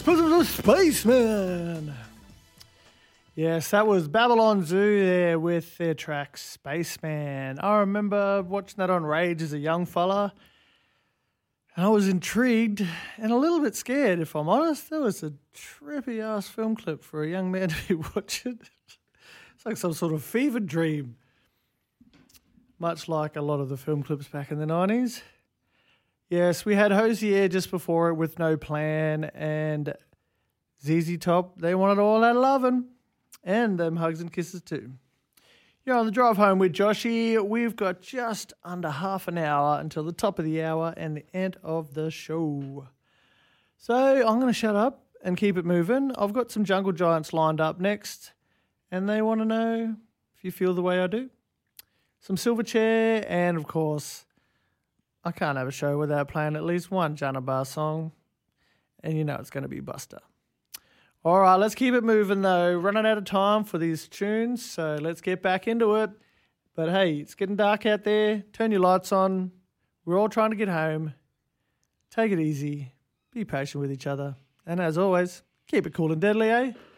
Spaceman. Yes, that was Babylon Zoo there with their track Spaceman. I remember watching that on Rage as a young fella, and I was intrigued and a little bit scared, if I'm honest. That was a trippy-ass film clip for a young man to be watching. It's like some sort of fever dream, much like a lot of the film clips back in the 90s. Yes, we had Hosier just before it with No Plan, and ZZ Top, they wanted all that lovin', and them hugs and kisses too. You're on the drive home with Joshy. We've got just under half an hour until the top of the hour and the end of the show. So I'm going to shut up and keep it moving. I've got some Jungle Giants lined up next, and they want to know if you feel the way I do. Some Silverchair, and of course, I can't have a show without playing at least one Janabar song, and you know it's going to be Buster. All right, let's keep it moving, though. Running out of time for these tunes, so let's get back into it. But, hey, it's getting dark out there. Turn your lights on. We're all trying to get home. Take it easy. Be patient with each other. And as always, keep it cool and deadly, eh?